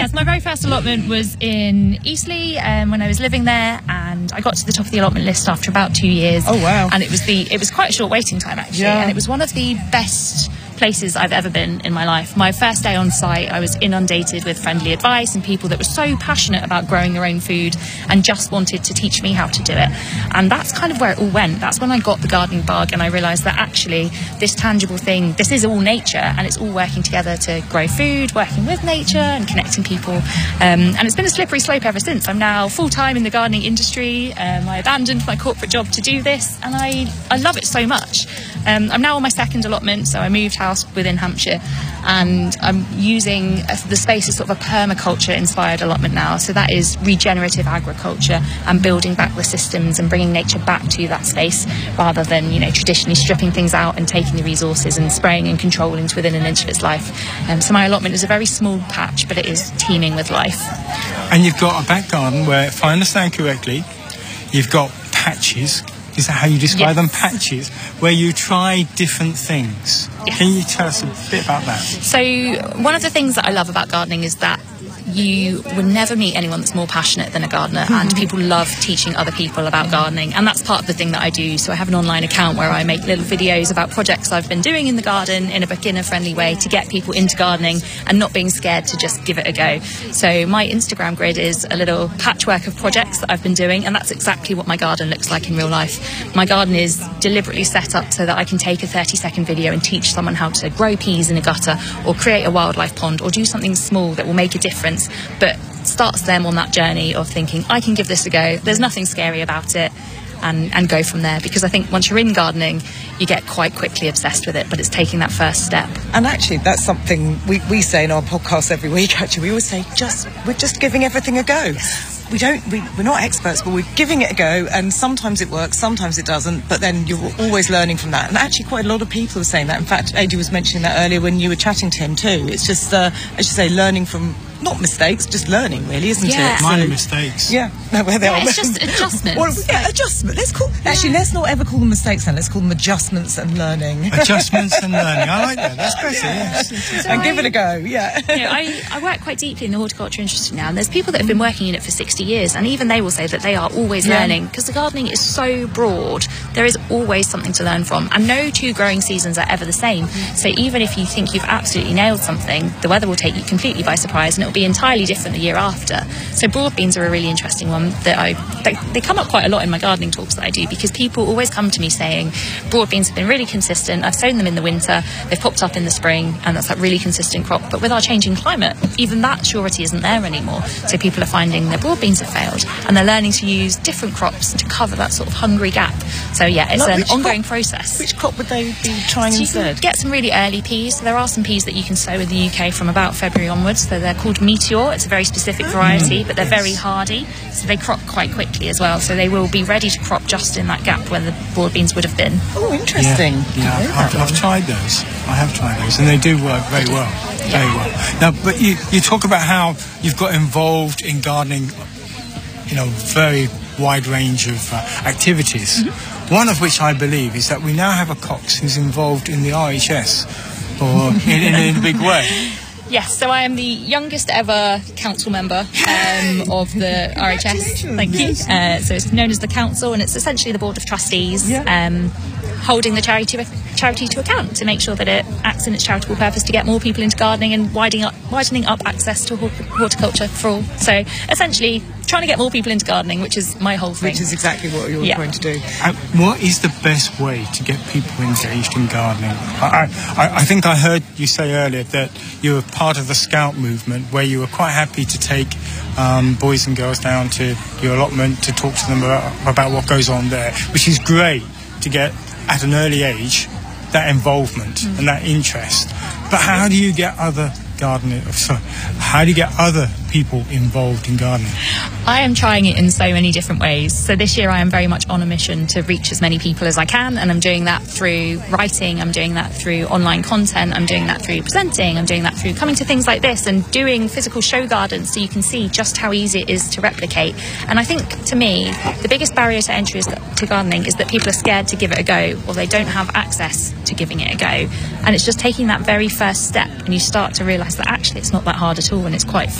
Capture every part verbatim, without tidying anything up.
Yes, my very first allotment was in Eastleigh um, when I was living there, and I got to the top of the allotment list after about two years. Oh wow! And it was the it was quite a short waiting time actually, yeah. and it was one of the best places I've ever been in my life. My first day on site, I was inundated with friendly advice and people that were so passionate about growing their own food and just wanted to teach me how to do it. And that's kind of where it all went. That's when I got the gardening bug, and I realised that actually this tangible thing, this is all nature, and it's all working together to grow food, working with nature and connecting people. Um, and it's been a slippery slope ever since. I'm now full-time in the gardening industry. Um, I abandoned my corporate job to do this, and I, I love it so much. Um, I'm now on my second allotment, so I moved house within Hampshire, and I'm using the space as sort of a permaculture-inspired allotment now. So that is regenerative agriculture and building back the systems and bringing nature back to that space, rather than, you know, traditionally stripping things out and taking the resources and spraying and control into within an inch of its life. Um, so my allotment is a very small patch, but it is teeming with life. And you've got a back garden where, if I understand correctly, you've got patches. Is that how you describe yes. them? Patches, where you try different things. Yes. Can you tell us a bit about that? So one of the things that I love about gardening is that you will never meet anyone that's more passionate than a gardener, mm-hmm. and people love teaching other people about gardening, and that's part of the thing that I do. So I have an online account where I make little videos about projects I've been doing in the garden in a beginner-friendly way to get people into gardening and not being scared to just give it a go. So my Instagram grid is a little patchwork of projects that I've been doing, and that's exactly what my garden looks like in real life. My garden is deliberately set up so that I can take a thirty second video and teach someone how to grow peas in a gutter, or create a wildlife pond, or do something small that will make a difference, but starts them on that journey of thinking, I can give this a go, there's nothing scary about it, and, and go from there. Because I think once you're in gardening, you get quite quickly obsessed with it, but it's taking that first step. And actually, that's something we, we say in our podcast every week. Actually, we always say, just we're just giving everything a go. Yes. We don't, we, we're not experts, but we're giving it a go, and sometimes it works, sometimes it doesn't, but then you're always learning from that. And actually quite a lot of people are saying that. In fact, A J was mentioning that earlier when you were chatting to him too. It's just, uh, as you say, learning from, not mistakes, just learning, really, isn't yeah. it? Minor so, mistakes. Yeah, no, where they yeah, are. It's just adjustments. Well, yeah, adjustment. Let's call, yeah. Actually, let's not ever call them mistakes then, let's call them adjustments and learning. Adjustments and learning, I like that, that's better, yeah. yes. So And I, give it a go, yeah. You know, I, I work quite deeply in the horticulture industry now, and there's people that have been working in it for sixty years, and even they will say that they are always yeah. learning, because the gardening is so broad. There is always something to learn from, and no two growing seasons are ever the same. So even if you think you've absolutely nailed something, the weather will take you completely by surprise, and it'll be entirely different the year after. So broad beans are a really interesting one that I they, they come up quite a lot in my gardening talks that I do, because people always come to me saying broad beans have been really consistent, I've sown them in the winter, they've popped up in the spring, and that's that really consistent crop, but with our changing climate, even that surety isn't there anymore. So people are finding their broad beans have failed, and they're learning to use different crops to cover that sort of hungry gap. So yeah, it's like an which ongoing crop, process. Which crop would they be trying so instead? You can get some really early peas. So there are some peas that you can sow in the U K from about February onwards. So they're called Meteor. It's a very specific variety, but they're very hardy, so they crop quite quickly as well. So they will be ready to crop just in that gap where the broad beans would have been. Oh, interesting. Yeah, yeah. I've, I've tried those. I have tried those, and they do work very well. Yeah. Very well. Now, but you, you talk about how you've got involved in gardening, you know, very wide range of uh, activities. Mm-hmm. One of which I believe is that we now have a Cox who's involved in the R H S, or in, in, in a big way. Yes, so I am the youngest ever council member um, of the R H S. Thank you. Uh, so it's known as the council, and it's essentially the board of trustees yeah. um, holding the charity to, charity to account to make sure that it acts in its charitable purpose to get more people into gardening and widening up, widening up access to horticulture for all. So essentially trying to get more people into gardening, which is my whole thing. Which is exactly what you're yeah. trying to do. Uh, what is the best way to get people engaged in gardening? I, I, I think I heard you say earlier that you were part of the Scout movement, where you were quite happy to take um, boys and girls down to your allotment to talk to them about, about what goes on there, which is great to get at an early age that involvement mm. and that interest. But how do you get other gardening, sorry, how do you get other people involved in gardening? I am trying it in so many different ways. So this year I am very much on a mission to reach as many people as I can, and I'm doing that through writing, I'm doing that through online content, I'm doing that through presenting, I'm doing that through coming to things like this and doing physical show gardens so you can see just how easy it is to replicate. And I think, to me, the biggest barrier to entry is that, to gardening is that people are scared to give it a go, or they don't have access to giving it a go. And it's just taking that very first step, and you start to realise that actually it's not that hard at all, and it's quite fun.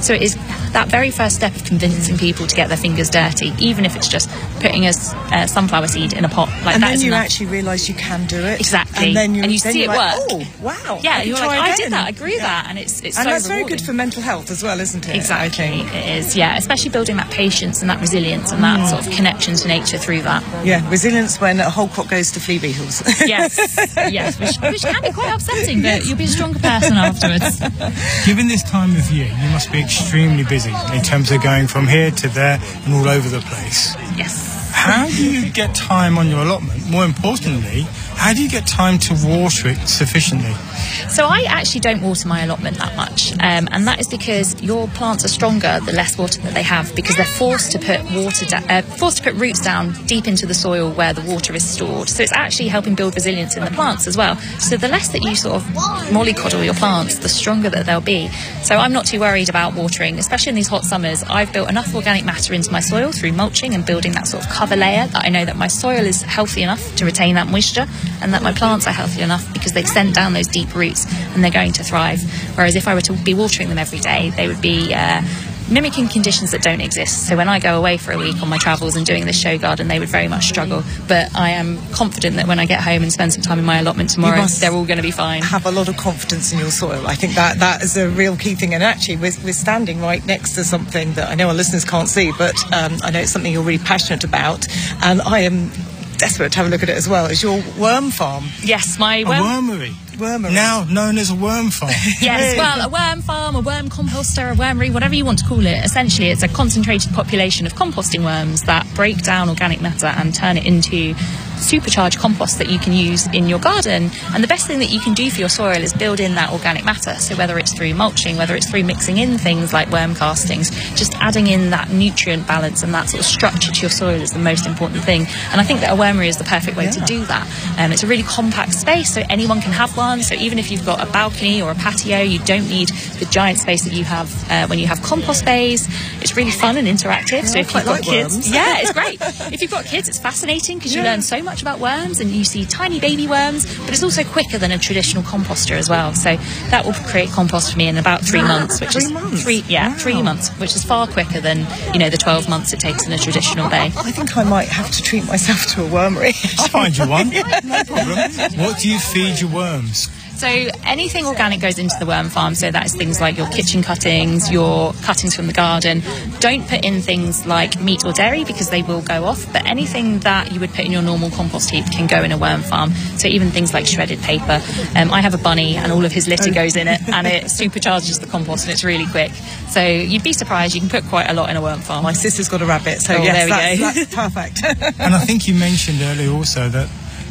So it is that very first step of convincing people to get their fingers dirty, even if it's just putting a uh, sunflower seed in a pot. Like and that then is you enough. Actually realise you can do it. Exactly. And then, and you then see it like, work. Oh, wow. Yeah, I you're like, I did that, I grew yeah. that, and it's it's and so that's rewarding. very good for mental health as well, isn't it? Exactly, it is. Yeah, especially building that patience and that resilience and that mm. sort of connection to nature through that. Yeah, resilience when a whole crop goes to flea beetles. Yes, yes, which, which can be quite upsetting, but yes. you'll be a stronger person afterwards. Given this time of year, you must be extremely busy in terms of going from here to there and all over the place. Yes. How do you get time on your allotment? More importantly, how do you get time to water it sufficiently? So I actually don't water my allotment that much, um, and that is because your plants are stronger the less water that they have, because they're forced to put water da- uh, forced to put roots down deep into the soil where the water is stored. So it's actually helping build resilience in the plants as well. So the less that you sort of mollycoddle your plants, the stronger that they'll be. So I'm not too worried about watering, especially in these hot summers. I've built enough organic matter into my soil through mulching and building that sort of cover layer that I know that my soil is healthy enough to retain that moisture, and that my plants are healthy enough because they've sent down those deep roots and they're going to thrive. Whereas if I were to be watering them every day, they would be uh, mimicking conditions that don't exist. So when I go away for a week on my travels and doing this show garden, they would very much struggle. But I am confident that when I get home and spend some time in my allotment tomorrow, they're all going to be fine. Have a lot of confidence in your soil. I think that that is a real key thing. And actually, we're, we're standing right next to something that I know our listeners can't see, but um, I know it's something you're really passionate about. And I am desperate to have a look at it as well. It's your worm farm. Yes, my a worm... wormery. Wormery. Now known as a worm farm. Yes, well, a worm farm, a worm composter, a wormery, whatever you want to call it. Essentially, it's a concentrated population of composting worms that break down organic matter and turn it into supercharged compost that you can use in your garden. And the best thing that you can do for your soil is build in that organic matter. So whether it's through mulching, whether it's through mixing in things like worm castings, just adding in that nutrient balance and that sort of structure to your soil is the most important thing. And I think that a wormery is the perfect way yeah. to do that. Um, it's a really compact space, so anyone can have one. So even if you've got a balcony or a patio, you don't need the giant space that you have uh, when you have compost bays. It's really fun and interactive. Yeah, so if you've got like kids, worms. yeah, it's great. If you've got kids, it's fascinating because yeah. you learn so much about worms and you see tiny baby worms, but it's also quicker than a traditional composter as well. So that will create compost for me in about three wow. months, which three is months. three, yeah, wow. three months, which is far quicker than you know the twelve months it takes in a traditional bay. I think I might have to treat myself to a wormery. I'll find you one. Yeah. No problem. What do you feed your worms? So anything organic goes into the worm farm, so that is things like your kitchen cuttings, your cuttings from the garden. Don't put in things like meat or dairy because they will go off, but anything that you would put in your normal compost heap can go in a worm farm. So even things like shredded paper. Um, I have a bunny and all of his litter goes in it and it supercharges the compost and it's really quick. So you'd be surprised, you can put quite a lot in a worm farm. My sister's got a rabbit, so oh, yes, there we that's, go. that's perfect. And I think you mentioned earlier also that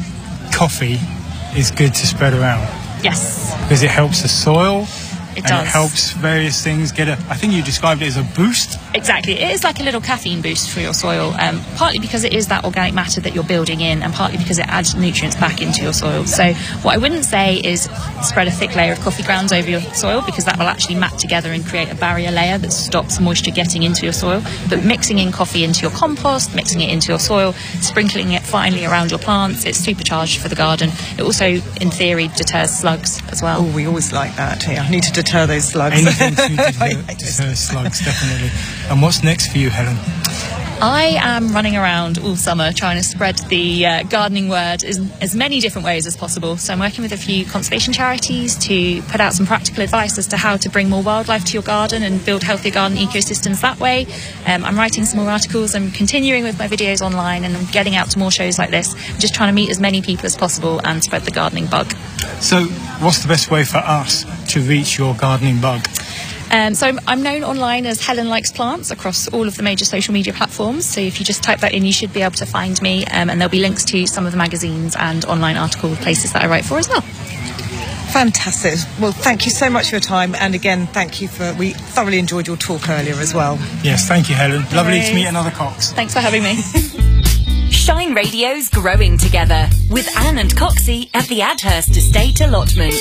coffee is good to spread around. Yes. Because it helps the soil. It and does. It helps various things get a... I think you described it as a boost. Exactly. It is like a little caffeine boost for your soil, um, partly because it is that organic matter that you're building in and partly because it adds nutrients back into your soil. So what I wouldn't say is spread a thick layer of coffee grounds over your soil because that will actually mat together and create a barrier layer that stops moisture getting into your soil. But mixing in coffee into your compost, mixing it into your soil, sprinkling it finely around your plants, it's supercharged for the garden. It also, in theory, deters slugs as well. Oh, we always like that. Yeah, I need to deter those slugs. Anything to deter, deter slugs, definitely. And what's next for you, Helen? I am running around all summer trying to spread the uh, gardening word in as many different ways as possible. So I'm working with a few conservation charities to put out some practical advice as to how to bring more wildlife to your garden and build healthier garden ecosystems that way. Um, I'm writing some more articles. I'm continuing with my videos online and I'm getting out to more shows like this. I'm just trying to meet as many people as possible and spread the gardening bug. So what's the best way for us to reach your gardening bug? Um, so I'm, I'm known online as Helen Likes Plants across all of the major social media platforms. So if you just type that in, you should be able to find me. Um, and there'll be links to some of the magazines and online article places that I write for as well. Fantastic. Well, thank you so much for your time. And again, thank you for... We thoroughly enjoyed your talk earlier as well. Yes, thank you, Helen. No Lovely worries. to meet another Cox. Thanks for having me. Shine Radio's growing together with Anne and Coxie at the Adhurst Estate Allotment.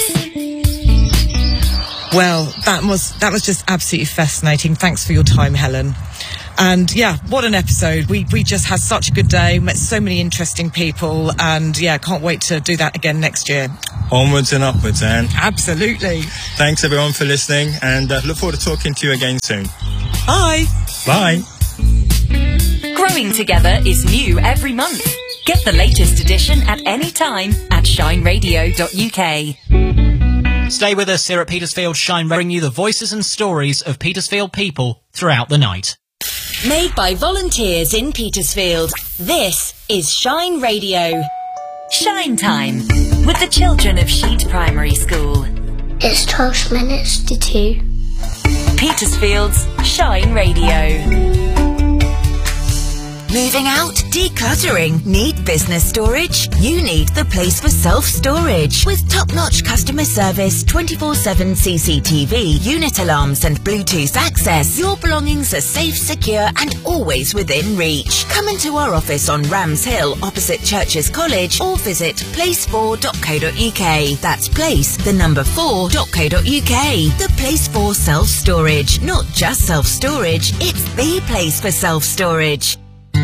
Well, that was that was just absolutely fascinating. Thanks for your time, Helen. And yeah, what an episode. We we just had such a good day, met so many interesting people, and yeah, can't wait to do that again next year. Onwards and upwards, Anne. Absolutely. Thanks everyone for listening, and uh, look forward to talking to you again soon. Bye. Bye. Growing Together is new every month. Get the latest edition at any time at shine radio dot U K. Stay with us here at Petersfield Shine, bring you the voices and stories of Petersfield people throughout the night. Made by volunteers in Petersfield, this is Shine Radio. Shine Time with the children of Sheet Primary School. It's twelve minutes to two. Petersfield's Shine Radio. Moving out? Decluttering? Need business storage? You need the place for self-storage. With top-notch customer service, twenty-four seven C C T V, unit alarms and Bluetooth access, your belongings are safe, secure and always within reach. Come into our office on Rams Hill opposite Churches College or visit place four dot co dot U K. That's place, the number four dot co dot U K. The place for self-storage. Not just self-storage, it's the place for self-storage.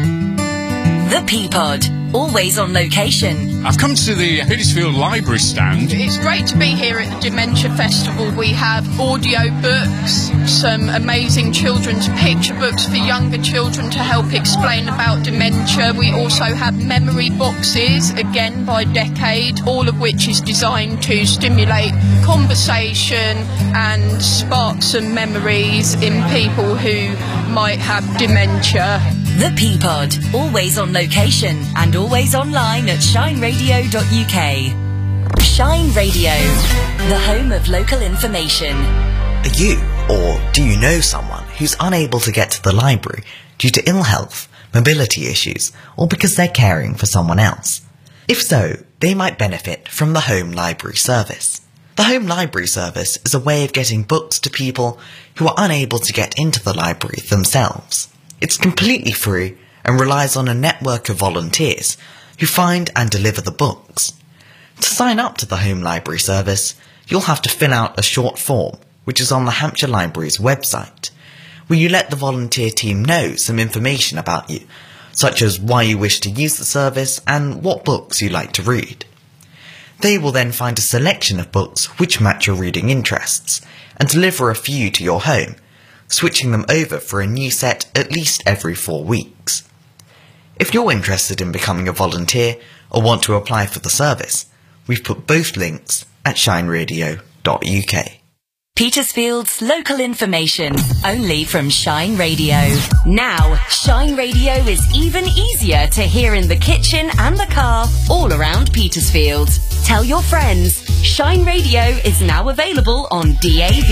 The Peapod, always on location. I've come to the Petersfield Library stand. It's great to be here at the Dementia Festival. We have audio books, some amazing children's picture books for younger children to help explain about dementia. We also have memory boxes, again by decade, all of which is designed to stimulate conversation and spark some memories in people who might have dementia. The Peapod, always on location and always online at shine radio dot U K. Shine Radio, the home of local information. Are you, or do you know someone who's unable to get to the library due to ill health, mobility issues, or because they're caring for someone else? If so, they might benefit from the Home Library Service. The Home Library Service is a way of getting books to people who are unable to get into the library themselves. It's completely free and relies on a network of volunteers who find and deliver the books. To sign up to the Home Library Service, you'll have to fill out a short form, which is on the Hampshire Library's website, where you let the volunteer team know some information about you, such as why you wish to use the service and what books you like to read. They will then find a selection of books which match your reading interests, and deliver a few to your home, switching them over for a new set at least every four weeks. If you're interested in becoming a volunteer or want to apply for the service, we've put both links at shine radio dot U K. Petersfield's local information, only from Shine Radio. Now, Shine Radio is even easier to hear in the kitchen and the car, all around Petersfield. Tell your friends, Shine Radio is now available on D A B.